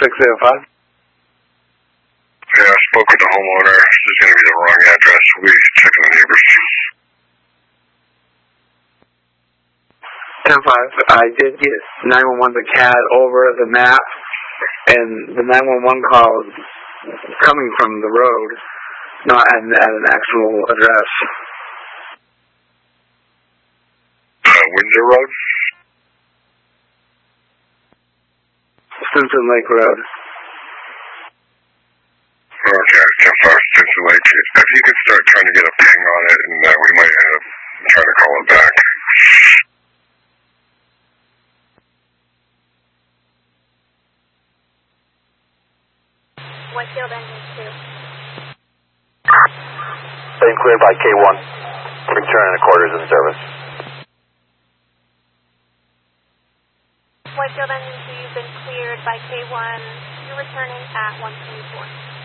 605. Yeah, I spoke with the homeowner. This is going to be the wrong address. We'll be checking the neighbors. 10-5. I did get 911 the CAD over the map, and the 911 call is coming from the road, not at an actual address. Windsor Road? Stinson Lake Road. Okay, 10-5, Stinson Lake. If you could start trying to get a ping on it, and we might end up trying to call it back. Whitefield engine 2. Been cleared by K1. Returning to quarters in service. Whitefield engine 2, you've been cleared by K1. You're returning at 124.